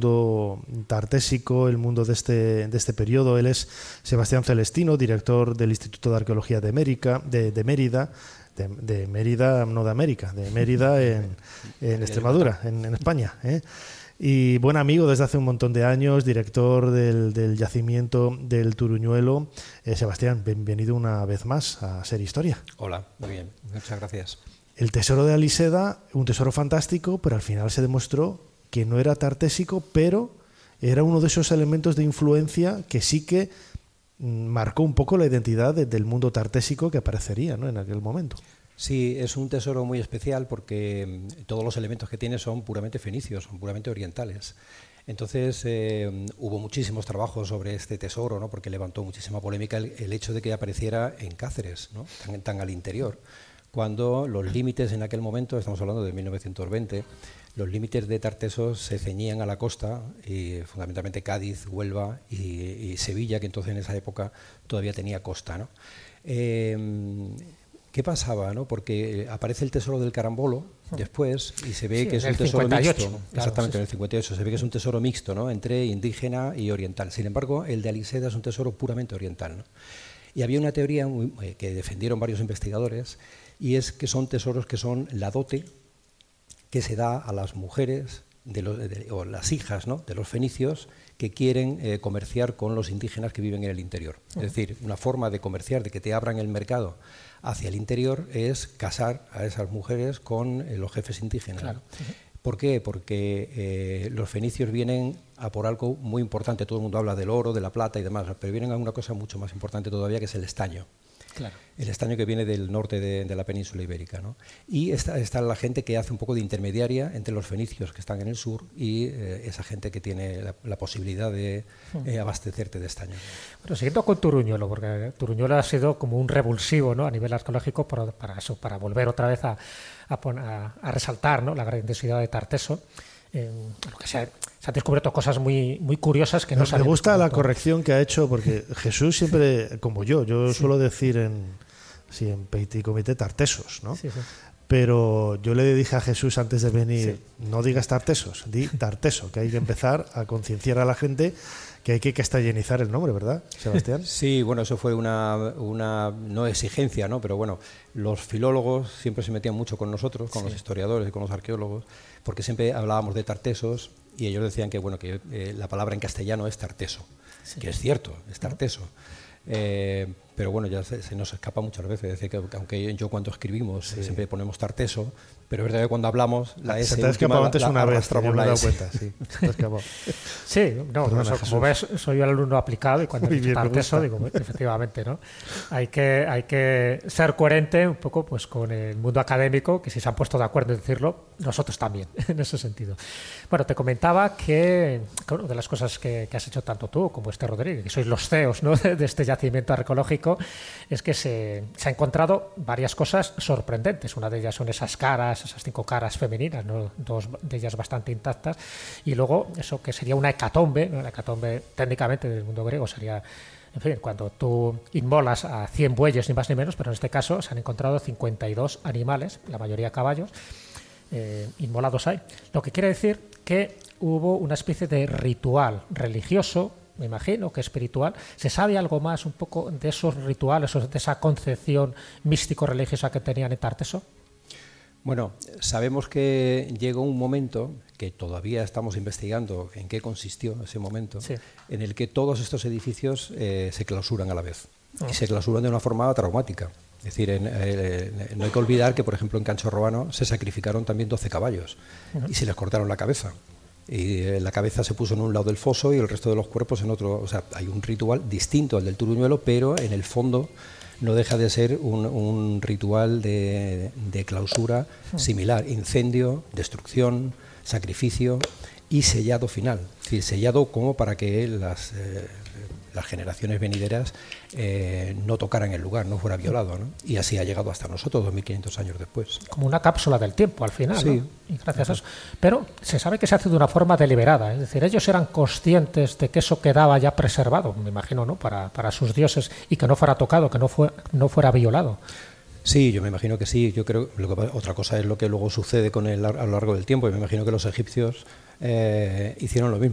mundo tartésico, el mundo de este periodo. Él es Sebastián Celestino, director del Instituto de Arqueología de Mérida, de Mérida, no de América, de Mérida en Extremadura, en España, y buen amigo desde hace un montón de años, director del yacimiento del Turuñuelo. Sebastián, bienvenido una vez más a Ser Historia. Hola, muy bien, muchas gracias. El tesoro de Aliseda, un tesoro fantástico, pero al final se demostró que no era tartésico, pero era uno de esos elementos de influencia que sí que marcó un poco la identidad del mundo tartésico que aparecería, ¿no?, en aquel momento. Sí, es un tesoro muy especial porque todos los elementos que tiene son puramente fenicios, son puramente orientales. Entonces hubo muchísimos trabajos sobre este tesoro, ¿no?, porque levantó muchísima polémica el hecho de que apareciera en Cáceres, ¿no?, tan al interior, cuando los límites en aquel momento, estamos hablando de 1920, los límites de Tartesos se ceñían a la costa, y fundamentalmente Cádiz, Huelva y Sevilla, que entonces en esa época todavía tenía costa, ¿no? ¿Qué pasaba, no? Porque aparece el tesoro del Carambolo después y se ve que es un tesoro 58, mixto. Claro, exactamente, en el 58 se ve que es un tesoro mixto, ¿no?, entre indígena y oriental. Sin embargo, el de Aliseda es un tesoro puramente oriental, ¿no? Y había una teoría que defendieron varios investigadores, y es que son tesoros que son la dote que se da a las mujeres o las hijas, ¿no?, de los fenicios que quieren comerciar con los indígenas que viven en el interior. Es decir, una forma de comerciar, de que te abran el mercado hacia el interior, es casar a esas mujeres con los jefes indígenas. Claro. ¿Por qué? Porque los fenicios vienen a por algo muy importante. Todo el mundo habla del oro, de la plata y demás, pero vienen a una cosa mucho más importante todavía, que es el estaño. Claro. El estaño que viene del norte de la península ibérica, ¿no? Y está la gente que hace un poco de intermediaria entre los fenicios que están en el sur y esa gente que tiene la posibilidad de abastecerte de estaño. Bueno, siguiendo con Turuñuelo, porque Turuñuelo ha sido como un revulsivo, ¿no?, a nivel arqueológico para volver otra vez a resaltar, ¿no?, la grandiosidad de Tarteso. Lo que se han descubierto cosas muy curiosas que no se han. Me gusta la corrección que ha hecho, porque Jesús siempre, como yo suelo decir en Petit Comité Tartesos, ¿no? Sí. Pero yo le dije a Jesús antes de venir, no digas Tartesos, di Tarteso, que hay que empezar a concienciar a la gente que hay que castellanizar el nombre, ¿verdad, Sebastián? Sí, bueno, eso fue una no exigencia, ¿no?, pero bueno, los filólogos siempre se metían mucho con nosotros, con los historiadores y con los arqueólogos, porque siempre hablábamos de Tartesos y ellos decían que, bueno, que la palabra en castellano es Tarteso, que es cierto, es Tarteso. Pero bueno, ya se nos escapa muchas veces. Es decir, que aunque yo cuando escribimos siempre ponemos Tarteso, pero es verdad que cuando hablamos la S se te ha escapado antes una vez, me he dado cuenta. Sí, se te ha escapado. Sí, no, perdona, como ves, soy el alumno aplicado y cuando digo Tarteso digo, efectivamente, ¿no? Hay que ser coherente un poco pues con el mundo académico, que si se han puesto de acuerdo en decirlo, nosotros también, en ese sentido. Bueno, te comentaba que una de las cosas que has hecho tanto tú como Rodríguez, que sois los CEOs, ¿no?, de este yacimiento arqueológico, es que se ha encontrado varias cosas sorprendentes. Una de ellas son esas 5 caras femeninas, ¿no?, 2 de ellas bastante intactas, y luego eso que sería una hecatombe, ¿no? La hecatombe técnicamente del mundo griego sería, en fin, cuando tú inmolas a 100 bueyes, ni más ni menos, pero en este caso se han encontrado 52 animales, la mayoría caballos, inmolados ahí. Lo que quiere decir que hubo una especie de ritual religioso, me imagino que espiritual. ¿Se sabe algo más un poco de esos rituales, de esa concepción místico-religiosa que tenían en Tarteso? Bueno, sabemos que llegó un momento, que todavía estamos investigando en qué consistió ese momento, en el que todos estos edificios se clausuran a la vez. Y se clausuran de una forma traumática. Es decir, no hay que olvidar que, por ejemplo, en Cancho Robano se sacrificaron también 12 caballos y se les cortaron la cabeza. Y la cabeza se puso en un lado del foso y el resto de los cuerpos en otro. O sea, hay un ritual distinto al del Turuñuelo, pero en el fondo no deja de ser un ritual de clausura similar: incendio, destrucción, sacrificio y sellado final. Es decir, sellado como para que las generaciones venideras no tocaran el lugar, no fuera violado, ¿no? Y así ha llegado hasta nosotros 2500 años después. Como una cápsula del tiempo al final, sí, ¿no? Y gracias a eso. Pero se sabe que se hace de una forma deliberada, es decir, ellos eran conscientes de que eso quedaba ya preservado, me imagino, ¿no?, para sus dioses, y que no fuera tocado, que no fuera violado. Sí, yo me imagino que sí. Yo creo otra cosa es lo que luego sucede a lo largo del tiempo, y me imagino que los egipcios hicieron lo mismo.